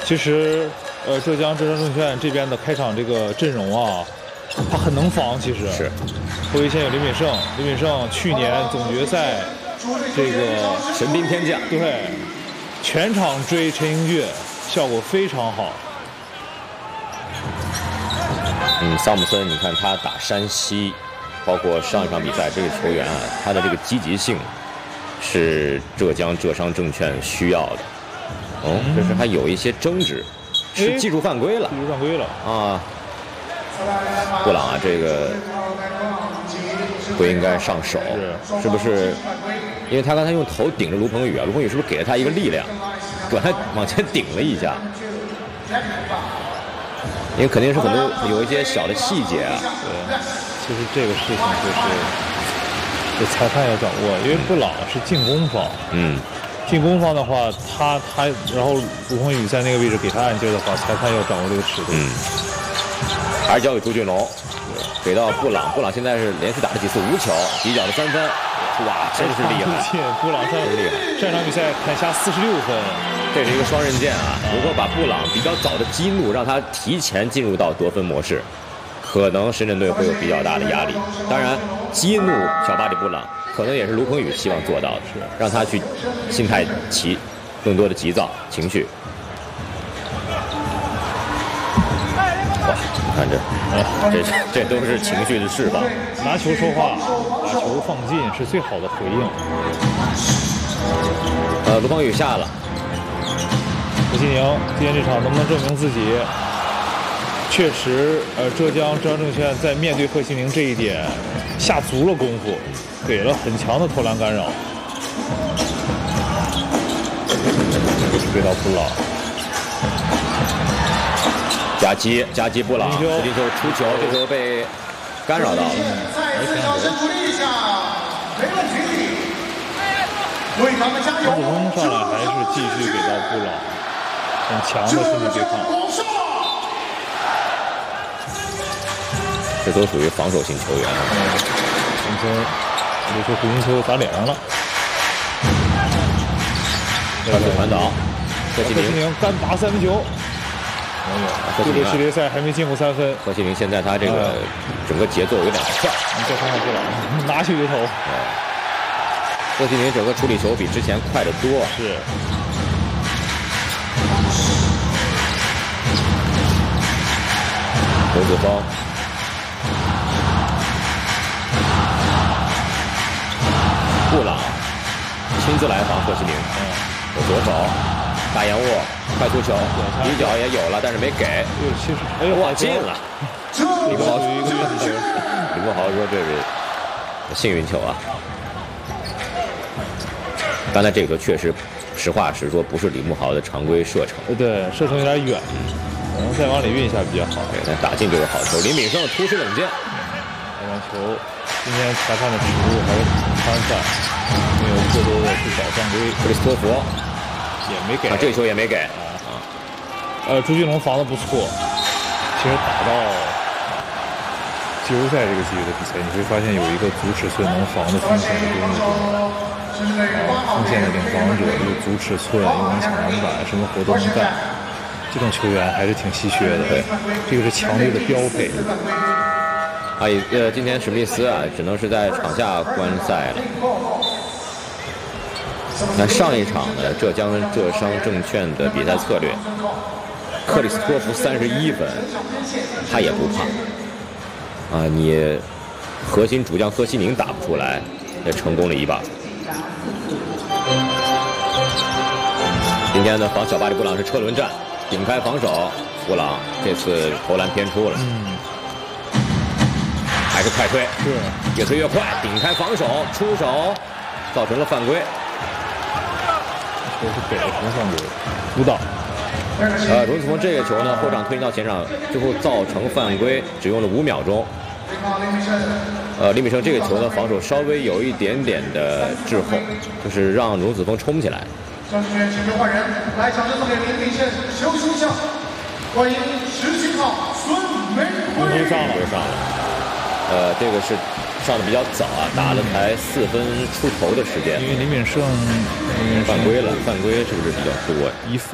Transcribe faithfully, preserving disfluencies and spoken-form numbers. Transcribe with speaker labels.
Speaker 1: 其实，呃，浙江浙江证券这边的开场这个阵容啊，他很能防。其实
Speaker 2: 是
Speaker 1: 后卫线有林敏胜，林敏胜去年总决赛这个
Speaker 2: 神兵天降，
Speaker 1: 对，全场追陈英俊，效果非常好。
Speaker 2: 嗯，桑姆森，你看他打山西，包括上一场比赛，这个球员啊，他的这个积极性是浙江浙商证券需要的。哦，这是还有一些争执，是技术犯规了，
Speaker 1: 技术犯规了
Speaker 2: 啊！布朗啊，这个不应该上手，是, 是不是？因为他刚才用头顶着卢鹏宇啊，卢鹏宇是不是给了他一个力量，把他往前顶了一下？因为肯定是很多有一些小的细节啊。
Speaker 1: 对，其实这个事情就是这裁判要掌握，因为布朗是进攻方，
Speaker 2: 嗯。
Speaker 1: 进攻方的话，他他然后卢鹏宇在那个位置给他按揭的话，裁判要掌握这个尺度。
Speaker 2: 嗯，还是交给朱俊龙，给到布朗，布朗现在是连续打了几次无球，底角的三分，哇，真是厉害！
Speaker 1: 布朗上
Speaker 2: 厉害，
Speaker 1: 上场比赛砍下四十六分，
Speaker 2: 这是一个双刃剑啊！如果把布朗比较早的激怒，让他提前进入到得分模式，可能深圳队会有比较大的压力。当然，激怒小巴里布朗。可能也是卢鹏宇希望做到的，是让他去心态起更多的急躁情绪。哇，你看这，这这都是情绪的释放。
Speaker 1: 拿球说话，把球放进是最好的回应。
Speaker 2: 呃，卢鹏宇下了。
Speaker 1: 何西宁今天这场能不能证明自己？确实，呃，浙江浙江证券在面对贺西宁这一点下足了功夫，给了很强的投篮干扰。追到布朗，
Speaker 2: 夹击夹击布朗，石金球出球，这时候被干扰到了。
Speaker 1: 张子枫上来还是继续给到布朗，很强的身体对抗。
Speaker 2: 这都属于防守型球员啊。
Speaker 1: 陈森，这球回球打脸上了。
Speaker 2: 快速传导，贺西
Speaker 1: 宁干拔三分球。
Speaker 2: 贺西宁
Speaker 1: 系列赛还没进过三分。
Speaker 2: 贺西宁现在他这个整个节奏有点快。
Speaker 1: 你再看看布朗，拿起就投。
Speaker 2: 贺西宁整个处理球比之前快得多。
Speaker 1: 是。
Speaker 2: 刘子峰。布朗亲自来防贺西宁，嗯，左手大延握快速球，底角也有了，但是没给。
Speaker 1: 其实哎呦，
Speaker 2: 哇，进了！李国豪
Speaker 1: 一个运气球，
Speaker 2: 李国豪说这是幸运球啊。刚才这个确实，实话实说，不是李慕豪的常规射程。
Speaker 1: 对，射程有点远，可能再往里运一下比较好。
Speaker 2: 对，但打进就是好球。林敏胜突施冷箭，
Speaker 1: 这场球。今天裁判的尺度还是很宽泛，没有过多的去找犯规。
Speaker 2: 克里斯托弗
Speaker 1: 也没给，
Speaker 2: 啊，这个球也没给啊。
Speaker 1: 呃，朱俊龙防的不错。其实打到季后赛这个级别的比赛，你会发现有一个足尺寸能防的锋线的多么重要。啊，锋线的领防者有足尺寸，又能抢篮板，什么活都能干。这种球员还是挺稀缺的。
Speaker 2: 对，
Speaker 1: 这个是强队的标配。
Speaker 2: 啊，呃，今天史密斯啊，只能是在场下观赛了。那上一场呢，浙江浙商证券的比赛策略，克里斯托弗三十一分，他也不怕。啊，你核心主将贺西宁打不出来，也成功了一把。今天呢，防小巴里布朗是车轮战，顶开防守，布朗这次投篮偏出了。
Speaker 1: 嗯。
Speaker 2: 还是快推，
Speaker 1: 是
Speaker 2: 越推越快，顶开防守，出手，造成了犯规。
Speaker 1: 这是给了什么犯规？辅导。
Speaker 2: 呃，荣子峰这个球呢，后场推进到前场，最后造成犯规，只用了五秒钟。呃，李敏胜这个球呢，防守稍微有一点点的滞后，就是让荣子峰冲起来。
Speaker 3: 张志远请求换人，来场的送给林炳胜休息一下，欢迎十七号孙玫瑰。
Speaker 1: 上了，
Speaker 2: 上了。呃，这个是上的比较早啊，打了才四分出头的时间。
Speaker 1: 因为林敏胜
Speaker 2: 犯规了，犯规是不是比较多？
Speaker 1: 一犯。